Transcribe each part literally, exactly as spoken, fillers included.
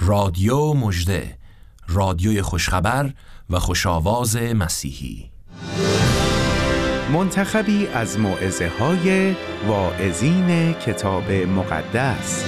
رادیو مژده، رادیوی خوشخبر و خوشاواز مسیحی. منتخبی از موعظه‌های واعظین کتاب مقدس.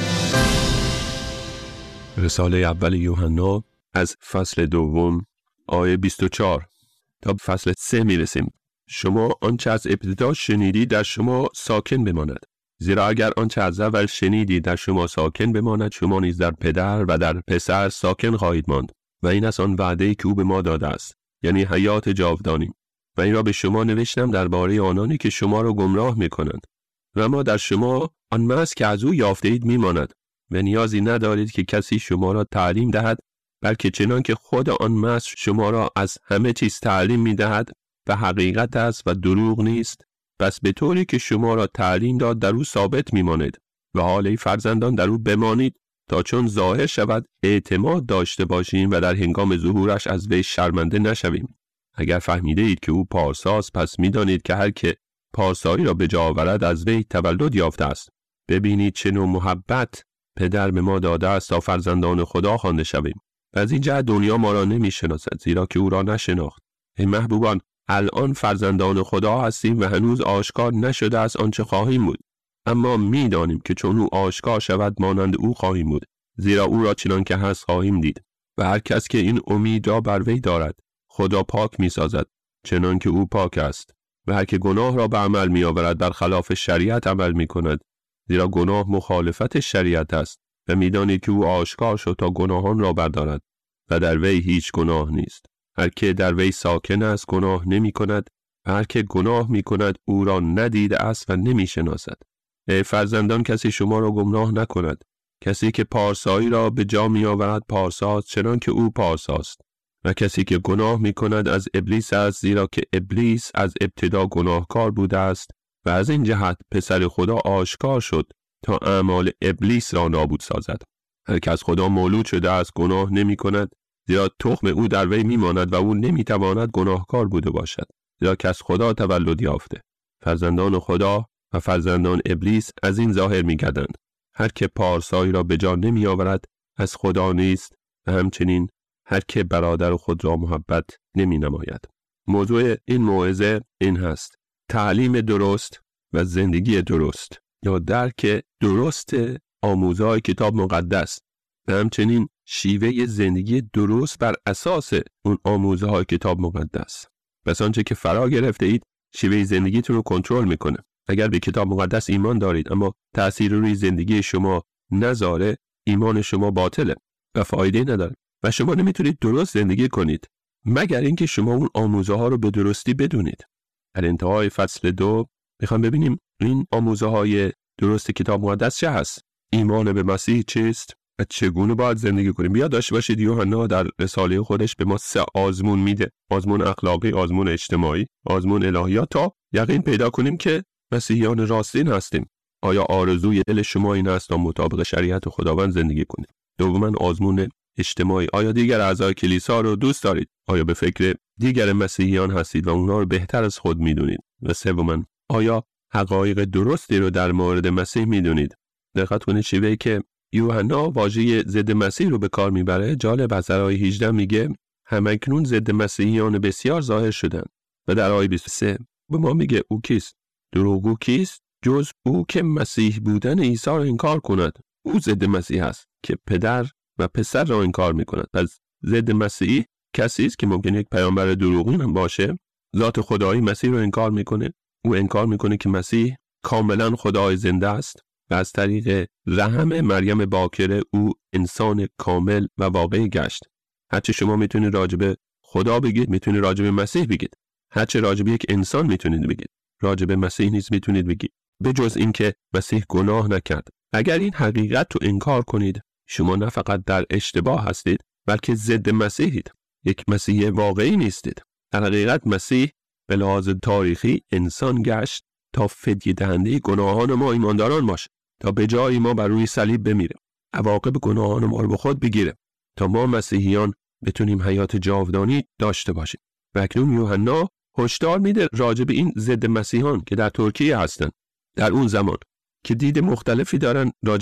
رساله اول یوحنا از فصل دوم آیه بیست و چهار تا فصل سه میرسیم. شما آنچه از ابتدا شنیدی در شما ساکن بماند، زیرا اگر آنچه از اول شنیدی در شما ساکن بماند، شما نیز در پدر و در پسر ساکن خواهید ماند. و این است آن وعده‌ای که او به ما داده است، یعنی حیات جاودانی. و این را به شما نوشتم درباره آنانی که شما را گمراه می‌کنند. و ما در شما آن مسیح که از او یافته اید می‌ماند و نیازی ندارید که کسی شما را تعلیم دهد، بلکه چنان که خود آن مسیح شما را از همه چیز تعلیم می‌دهد و حقیقت است و دروغ نیست. پس به طوری که شما را تعلیم داد در او ثابت می‌مانید و حال ای فرزندان در او بمانید، تا چون ظاهر شود اعتماد داشته باشیم و در هنگام ظهورش از وی شرمنده نشویم. اگر فهمیده اید که او پارساست، پس می‌دانید که هر که پارسایی را به جا آورد از وی تولد یافته است. ببینید چه نوع محبت پدر به ما داده است تا فرزندان خدا خوانده شویم. از این جهت دنیا ما را نمی‌شناسد، زیرا که او را نشناخت. ای محبوبان، الان فرزندان خدا هستیم و هنوز آشکار نشده است آنچه خواهیم بود. اما می‌دانیم که چون او آشکار شود مانند او خواهیم بود، زیرا او را چنان که هست خواهیم دید. و هر کس که این امید را بر وی دارد، خدا پاک می‌سازد چنان که او پاک است. و هر که گناه را به عمل می‌آورد برخلاف شریعت عمل می‌کند، زیرا گناه مخالفت شریعت است. و می‌دانید که او آشکار شد تا گناهان را بردارد و در وی هیچ گناه نیست. هر که در وی ساکن است گناه نمی‌کند و هر که گناه می‌کند او را ندیده است و نمی‌شناسد. ای فرزندان، کسی شما را گمراه نکند. کسی که پارسایی را به جا می‌آورد پارساست چنان که او پارساست. و کسی که گناه می‌کند از ابلیس است، زیرا که ابلیس از ابتدا گناهکار بوده است و از این جهت پسر خدا آشکار شد تا اعمال ابلیس را نابود سازد. هر که از خدا مولود شده است گناه نمی‌کند، زیرا تخم او در وی می‌ماند و او نمی‌تواند گناهکار بوده باشد، زیرا که از خدا تولد یافته. فرزندان خدا و فرزندان ابلیس از این ظاهر می‌گردند. هر که پارسایی را به جا نمی‌آورد از خدا نیست و همچنین هر که برادر خود را محبت نمی‌نماید. موضوع این موعظه این هست: تعلیم درست و زندگی درست، یا درک درست آموزهای کتاب مقدس و همچنین شیوه زندگی درست بر اساس اون آموزهای کتاب مقدس. پس آنچه که فرا گرفته اید شیوه زندگیتون رو کنترل میکنه. اگر به کتاب مقدس ایمان دارید اما تأثیر روی زندگی شما نذاره، ایمان شما باطله و فایده نداره و شما نمیتونید درست زندگی کنید مگر اینکه شما اون آموزه ها رو به درستی بدونید. در انتهای فصل دو میخوام ببینیم این آموزه های درست کتاب مقدس چه هست، ایمان به مسیح چیست و چگونه باید زندگی کنیم. بیا داشته باشید یوحنا در رساله خودش به ما سه آزمون میده: آزمون اخلاقی، آزمون اجتماعی، آزمون الهیات، تا یقین پیدا کنیم که مسیحیان راستین هستیم. آیا آرزوی دل شما این است تا مطابق شریعت خداوند زندگی کنید؟ دوما آزمون اجتماعی: آیا دیگر اعضای کلیسا رو دوست دارید؟ آیا به فکر دیگر مسیحیان هستید و اونها رو بهتر از خود میدونید؟ و سوما آیا حقایق درستی رو در مورد مسیح میدونید؟ دقت کنید شیوهی که یوحنا واژه ضد مسیح رو به کار میبره جالب است. در آیه هجده میگه همکنون ضد مسیحیان بسیار ظاهر شدند. و در آیه بیست و سه به ما میگه او کیست؟ دروغگو کیست جز او که مسیح بودن عیسی را انکار کند؟ او ضد مسیح است که پدر و پسر را انکار میکند. پس ضد مسیح کسی است که ممکن یک پیامبر دروغین هم باشه، ذات خدایی مسیح رو انکار میکنه. او انکار میکنه که مسیح کاملا خدای زنده است و از طریق رحم مریم باکره او انسان کامل و واقعی گشت. هرچه شما میتونید راجب خدا بگید میتونید راجب مسیح بگید. هرچه راجب یک انسان میتونید بگید راجب مسیح نیز میتونید بگید، به جز اینکه مسیح گناه نکرد. اگر این حقیقت رو انکار کنید شما نه فقط در اشتباه هستید بلکه ضد مسیحید. یک مسیح واقعی نیستید. در حقیقت مسیح به لحاظ تاریخی انسان گشت تا فدیه دهنده گناهان ما ایمانداران باشه، تا به جای ما بر روی صلیب بمیره، عواقب گناهان ما رو به خود بگیره، تا ما مسیحیان بتونیم حیات جاودانی داشته باشیم. و اکنون یوحنا هشدار میده راجع به این ضد مسیحان که در ترکیه هستن در اون زمان، که دید مختلفی دارن راجع